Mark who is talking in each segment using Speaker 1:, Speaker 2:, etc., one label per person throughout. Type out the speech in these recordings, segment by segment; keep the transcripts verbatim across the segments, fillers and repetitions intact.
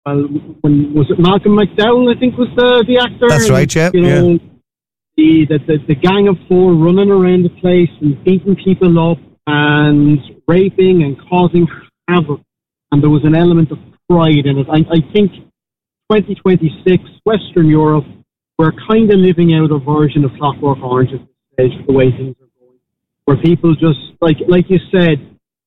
Speaker 1: well, when was it Malcolm McDowell? I think was the the actor.
Speaker 2: That's
Speaker 1: and,
Speaker 2: right. Yeah.
Speaker 1: You know,
Speaker 2: yeah.
Speaker 1: the, the the the gang of four running around the place and beating people up and raping and causing havoc, and there was an element of pride in it. I, I think twenty twenty-six, Western Europe, we're kind of living out a version of Clockwork Orange at this stage, the way things are going, where people just like like you said.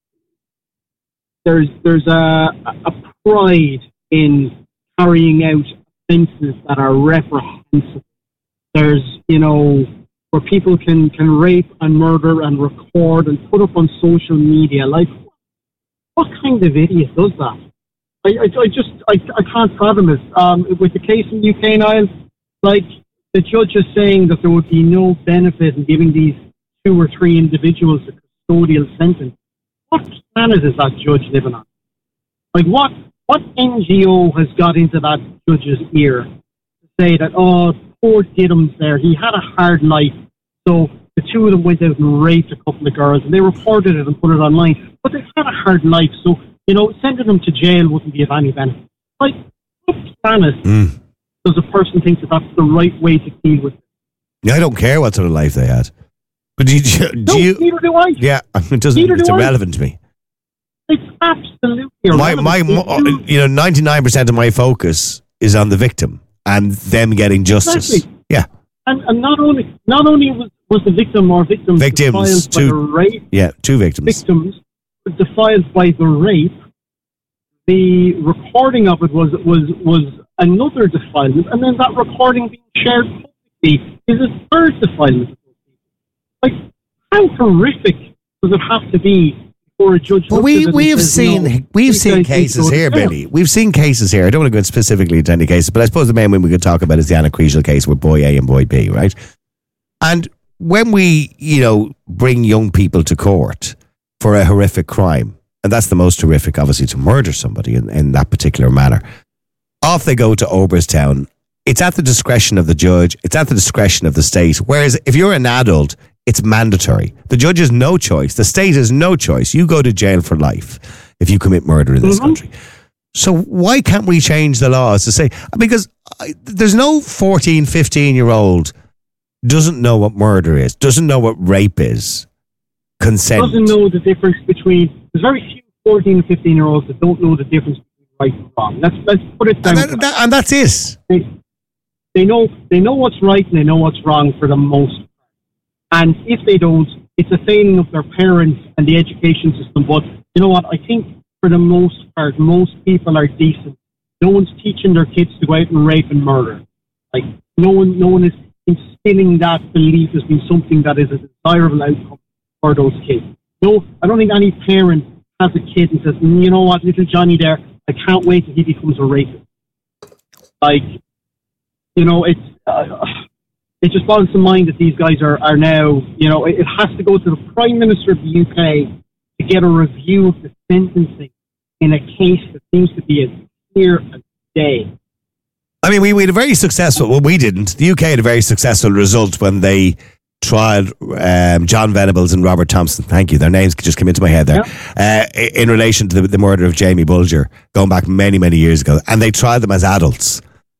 Speaker 1: There's there's a, a pride in carrying out offences that are reprehensible. There's, you know, where people can, can rape and murder and record and put up on social media. Like, what kind of idiot does that? I, I, I just, I, I can't fathom it. Um, with the case in U K, Niall, like, the judge is saying that there would be no benefit in giving these two or three individuals a custodial sentence. What planet is that judge living on? Like, what what N G O has got into that judge's ear to say that, oh, poor Diddums there, he had a hard life, so the two of them went out and raped a couple of girls, and they reported it and put it online, but they've had a hard life, so, you know, sending them to jail wouldn't be of any benefit. Like, what planet mm. does a person think that that's the right way to deal with it?
Speaker 2: Yeah, I don't care what sort of life they had. But do you, do
Speaker 1: no,
Speaker 2: you,
Speaker 1: neither do I.
Speaker 2: Yeah, it doesn't.
Speaker 1: Neither
Speaker 2: it's
Speaker 1: do
Speaker 2: irrelevant
Speaker 1: I.
Speaker 2: to me.
Speaker 1: It's absolutely
Speaker 2: my
Speaker 1: irrelevant.
Speaker 2: my, my you know ninety nine percent of my focus is on the victim and them getting justice.
Speaker 1: Exactly.
Speaker 2: Yeah,
Speaker 1: and and not only not only was, was the victim or victims
Speaker 2: victims
Speaker 1: defiled
Speaker 2: two,
Speaker 1: by the rape.
Speaker 2: Yeah, two victims.
Speaker 1: Victims were defiled by the rape. The recording of it was was was another defilement, and then that recording being shared publicly is a third defilement. Like, how horrific does it have to be for a judge?
Speaker 2: Well, we we have
Speaker 1: says,
Speaker 2: seen
Speaker 1: no,
Speaker 2: we've seen cases here, Billy. We've seen cases here. I don't want to go specifically into any cases, but I suppose the main one we could talk about is the Anna Kriegel case with boy A and boy B, right? And when we, you know, bring young people to court for a horrific crime, and that's the most horrific, obviously, to murder somebody in, in that particular manner, off they go to Oberstown. It's at the discretion of the judge. It's at the discretion of the state. Whereas if you're an adult, it's mandatory. The judge has no choice. The state has no choice. You go to jail for life if you commit murder in this mm-hmm. country. So why can't we change the laws to say, because I, there's no fourteen, fifteen-year-old doesn't know what murder is, doesn't know what rape is, consent.
Speaker 1: Doesn't know the difference between, there's very few fourteen and fifteen-year-olds that don't know the difference between right and wrong. Let's, let's put it down.
Speaker 2: And, that, that, and that's it.
Speaker 1: They, they know they know what's right and they know what's wrong for the most part. And if they don't, it's a failing of their parents and the education system. But you know what? I think for the most part, most people are decent. No one's teaching their kids to go out and rape and murder. Like, no one, no one is instilling that belief as being something that is a desirable outcome for those kids. No, I don't think any parent has a kid and says, you know what, little Johnny there, I can't wait till he becomes a rapist. Like, you know, it's... Uh, It just boggles the mind that these guys are, are now, you know, it, it has to go to the Prime Minister of the U K to get a review of the sentencing in a case that seems to be as clear as day.
Speaker 2: I mean, we, we had a very successful, well, we didn't. The U K had a very successful result when they tried um, John Venables and Robert Thompson. Thank you. Their names just came into my head there. Yeah. Uh, in relation to the, the murder of Jamie Bulger, going back many, many years ago. And they tried them as adults.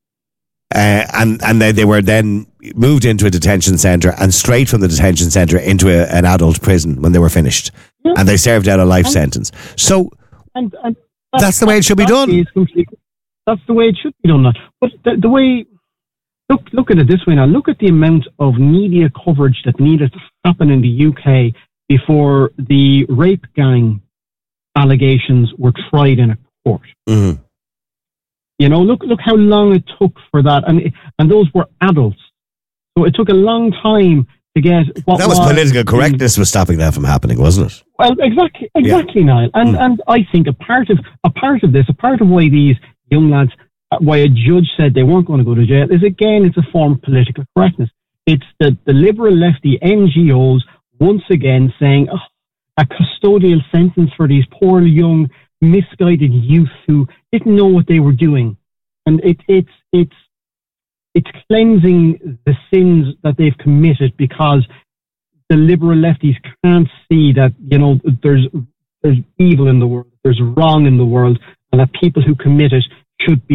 Speaker 2: Uh, and and they, they were then moved into a detention centre and straight from the detention centre into a, an adult prison when they were finished. Yeah. And they served out a life and, sentence. So and, and that's, that's the way it should be done.
Speaker 1: That's the way it should be done. But the, the way, look look at it this way now. Look at the amount of media coverage that needed to happen in the U K before the rape gang allegations were tried in a court.
Speaker 2: Mm-hmm.
Speaker 1: You know, look look how long it took for that, and and those were adults, so it took a long time to get. What
Speaker 2: that was,
Speaker 1: was
Speaker 2: political correctness was stopping that from happening, wasn't it?
Speaker 1: Well, exactly, exactly, yeah. Niall, and mm. and I think a part of a part of this, a part of why these young lads, why a judge said they weren't going to go to jail, is again it's a form of political correctness. It's the the liberal lefty N G Os once again saying oh, a custodial sentence for these poor young misguided youth who didn't know what they were doing, and it, it's it's it's cleansing the sins that they've committed because the liberal lefties can't see that, you know, there's there's evil in the world, there's wrong in the world, and that people who commit it should be